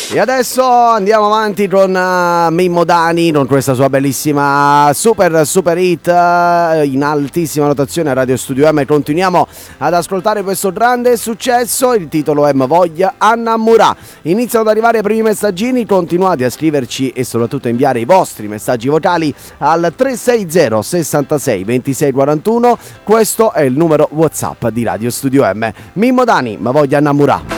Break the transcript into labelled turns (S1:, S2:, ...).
S1: E adesso andiamo avanti con Mimmo Dani, con questa sua bellissima super hit in altissima notazione a Radio Studio M. Continuiamo ad ascoltare questo grande successo, il titolo è Voglia Annamurà. Iniziano ad arrivare i primi messaggini, continuate a scriverci e soprattutto a inviare i vostri messaggi vocali al 360 66 26 41. Questo è il numero WhatsApp di Radio Studio M. Mimmo Dani, Voglia Annamurà.